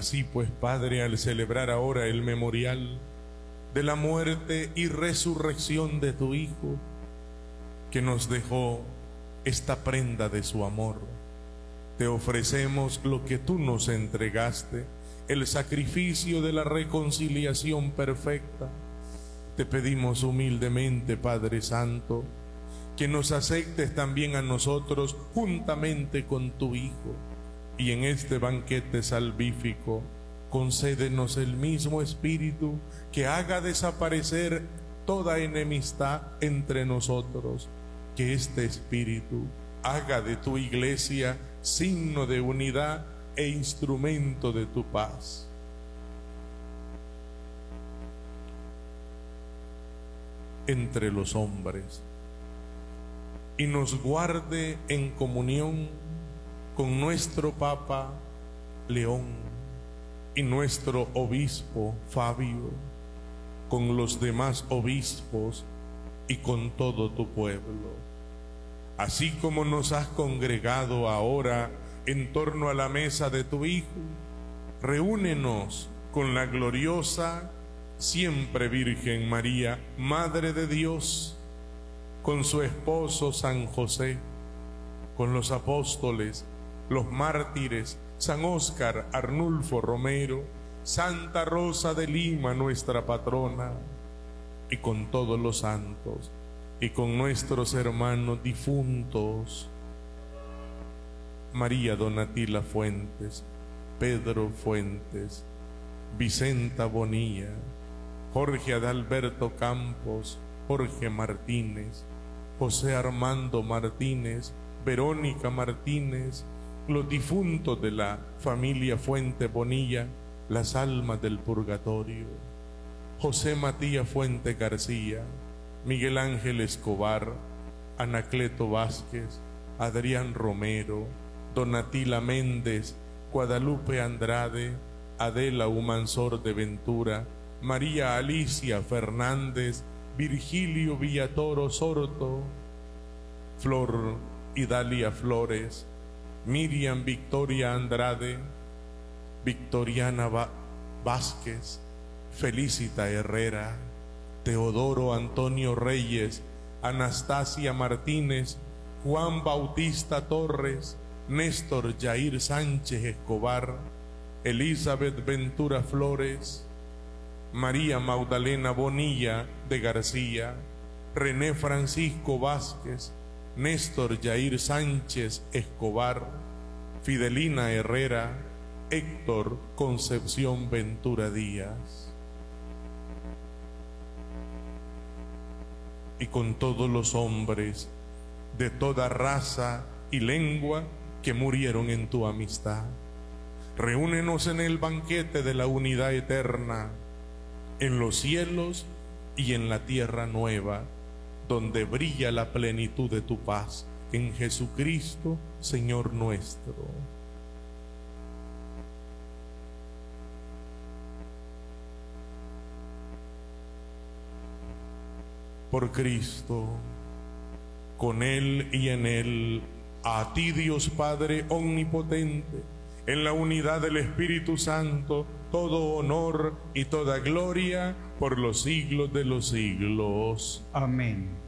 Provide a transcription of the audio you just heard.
Así pues, Padre, al celebrar ahora el memorial de la muerte y resurrección de tu Hijo, que nos dejó esta prenda de su amor, te ofrecemos lo que tú nos entregaste, el sacrificio de la reconciliación perfecta. Te pedimos humildemente, Padre Santo, que nos aceptes también a nosotros juntamente con tu Hijo, y en este banquete salvífico concédenos el mismo Espíritu que haga desaparecer toda enemistad entre nosotros, que este Espíritu haga de tu Iglesia signo de unidad e instrumento de tu paz. Entre los hombres, y nos guarde en comunión con nuestro Papa León y nuestro obispo Fabio, con los demás obispos y con todo tu pueblo. Así como nos has congregado ahora en torno a la mesa de tu Hijo, reúnenos con la gloriosa siempre Virgen María, Madre de Dios, con su esposo San José, con los apóstoles, los mártires, San Óscar Arnulfo Romero, Santa Rosa de Lima, nuestra patrona, y con todos los santos, y con nuestros hermanos difuntos, María Donatila Fuentes, Pedro Fuentes, Vicenta Bonilla, Jorge Adalberto Campos, Jorge Martínez, José Armando Martínez, Verónica Martínez, los difuntos de la familia Fuente Bonilla, las almas del purgatorio, José Matías Fuente García, Miguel Ángel Escobar, Anacleto Vázquez, Adrián Romero, Donatila Méndez, Guadalupe Andrade, Adela Humansor de Ventura, María Alicia Fernández, Virgilio Villatoro Sorto, Flor Idalia Flores, Miriam Victoria Andrade, Victoriana Vázquez, Felicita Herrera, Teodoro Antonio Reyes, Anastasia Martínez, Juan Bautista Torres, Néstor Jair Sánchez Escobar, Elizabeth Ventura Flores, María Magdalena Bonilla de García, René Francisco Vázquez, Néstor Jair Sánchez Escobar, Fidelina Herrera, Héctor Concepción Ventura Díaz. Y con todos los hombres de toda raza y lengua que murieron en tu amistad, reúnenos en el banquete de la unidad eterna, en los cielos y en la tierra nueva, donde brilla la plenitud de tu paz, en Jesucristo, Señor nuestro. Por Cristo, con Él y en Él, a ti Dios Padre omnipotente, en la unidad del Espíritu Santo, todo honor y toda gloria por los siglos de los siglos. Amén.